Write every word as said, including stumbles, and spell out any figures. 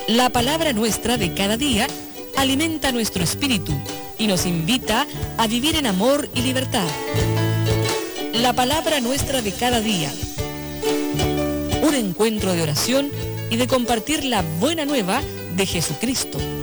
La palabra nuestra de cada día alimenta nuestro espíritu y nos invita a vivir en amor y libertad. La palabra nuestra de cada día. Un encuentro de oración y de compartir la buena nueva de Jesucristo,